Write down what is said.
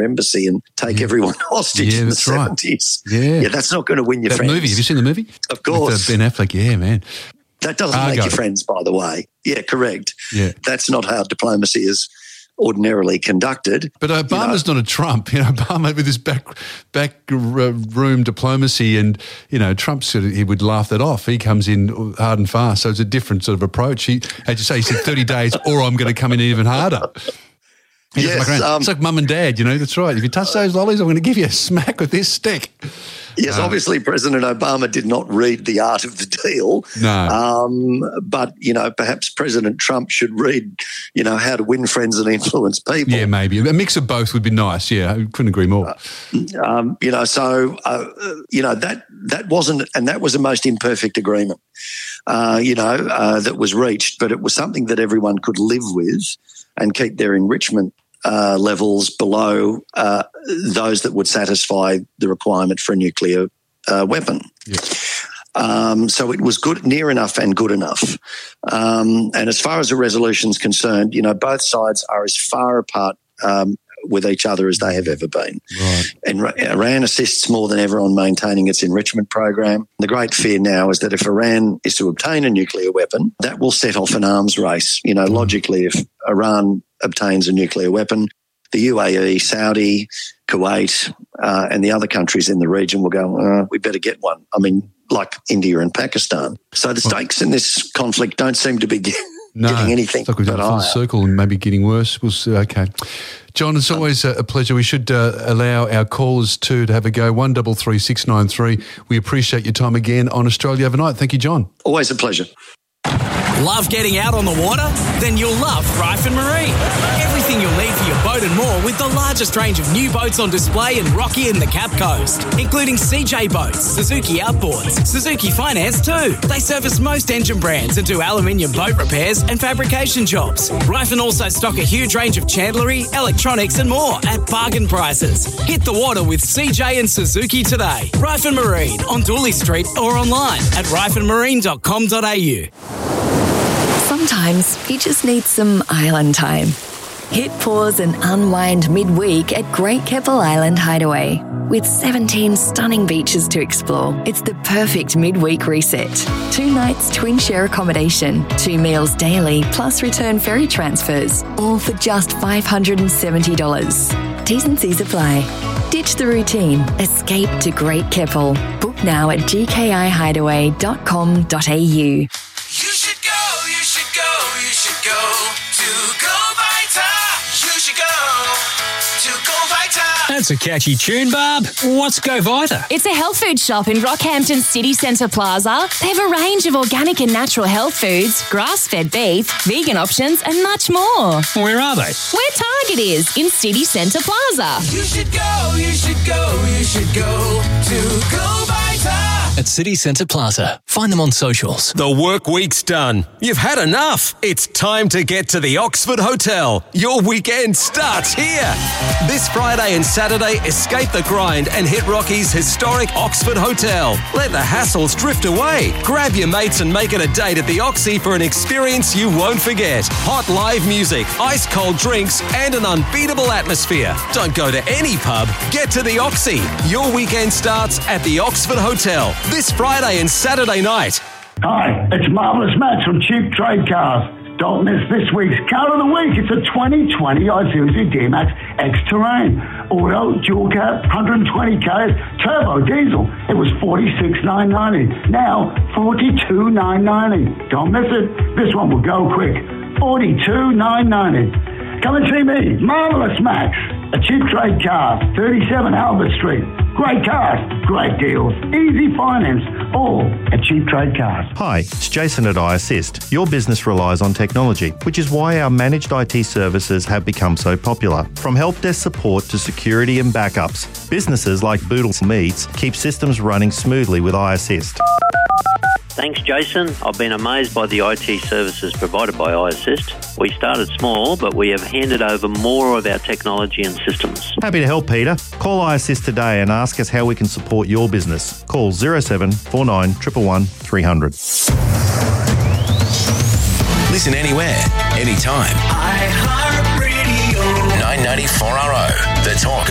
embassy and take everyone hostage in the 70s. Right. Yeah, that's not going to win your that friends. Movie, have you seen the movie? Of course. With, Ben Affleck, yeah, man. That doesn't make you friends, by the way. Yeah, correct. Yeah. That's not how diplomacy is ordinarily conducted. But Obama's not a Trump. Obama with his back room diplomacy, and Trump said he would laugh that off. He comes in hard and fast, so it's a different sort of approach. He, as you say, he said 30 days, or I'm going to come in even harder. Yes, it's like mum and dad. That's right. If you touch those lollies, I'm going to give you a smack with this stick. Yes, obviously President Obama did not read The Art of the Deal. No. But, perhaps President Trump should read, How to Win Friends and Influence People. Yeah, maybe. A mix of both would be nice. Yeah, I couldn't agree more. That wasn't, and that was a most imperfect agreement, that was reached, but it was something that everyone could live with and keep their enrichment levels below those that would satisfy the requirement for a nuclear weapon. Yeah. So it was good, near enough and good enough. And as far as the resolution's concerned, both sides are as far apart with each other as they have ever been. Right. And Iran assists more than ever on maintaining its enrichment program. The great fear now is that if Iran is to obtain a nuclear weapon, that will set off an arms race. Logically, if Iran obtains a nuclear weapon, the UAE, Saudi, Kuwait, and the other countries in the region will go, we better get one. I mean, like India and Pakistan. So the stakes in this conflict don't seem to be getting anything it's like we've done a full circle and maybe getting worse. We'll see. Okay. John, it's always a pleasure. We should allow our callers to have a go. 133693. We appreciate your time again on Australia Overnight. Thank you, John. Always a pleasure. Love getting out on the water? Then you'll love Ryford Marine. Everything you'll need for your boat and more with the largest range of new boats on display in Rocky and the Cap Coast, including CJ Boats, Suzuki Outboards, Suzuki Finance too. They service most engine brands and do aluminium boat repairs and fabrication jobs. Ryford also stock a huge range of chandlery, electronics and more at bargain prices. Hit the water with CJ and Suzuki today. Ryford Marine on Dooley Street or online at ryfordmarine.com.au. Sometimes you just need some island time. Hit pause and unwind midweek at Great Keppel Island Hideaway. With 17 stunning beaches to explore, it's the perfect midweek reset. 2 nights twin share accommodation, 2 meals daily, plus return ferry transfers, all for just $570. T's and C's apply. Ditch the routine. Escape to Great Keppel. Book now at gkihideaway.com.au. That's a catchy tune, Barb. What's Go Vita? It's a health food shop in Rockhampton City Centre Plaza. They have a range of organic and natural health foods, grass-fed beef, vegan options and much more. Where are they? Where Target is, in City Centre Plaza. You should go to Go Vita. At City Centre Plaza. Find them on socials. The work week's done. You've had enough. It's time to get to the Oxford Hotel. Your weekend starts here. This Friday and Saturday, escape the grind and hit Rocky's historic Oxford Hotel. Let the hassles drift away. Grab your mates and make it a date at the Oxy for an experience you won't forget. Hot live music, ice cold drinks, and an unbeatable atmosphere. Don't go to any pub. Get to the Oxy. Your weekend starts at the Oxford Hotel this Friday and Saturday night. Hi, it's Marvellous Max from Cheap Trade Cars. Don't miss this week's car of the week. It's a 2020 Isuzu D-Max X-Terrain. Auto, dual cab, 120 Ks, turbo diesel. It was $46,990. Now, $42,990. Don't miss it. This one will go quick. $42,990. Come and see me, Marvellous Max, at Cheap Trade Cars, 37 Albert Street. Great cars, great deals, easy finance, all at Cheap Trade Cars. Hi, it's Jason at iAssist. Your business relies on technology, which is why our managed IT services have become so popular. From help desk support to security and backups, businesses like Boodle Meats keep systems running smoothly with iAssist. Thanks, Jason. I've been amazed by the IT services provided by iAssist. We started small, but we have handed over more of our technology and systems. Happy to help, Peter. Call iAssist today and ask us how we can support your business. Call 0749 111 300. Listen anywhere, anytime. iHeartRadio. 994RO, The Talk.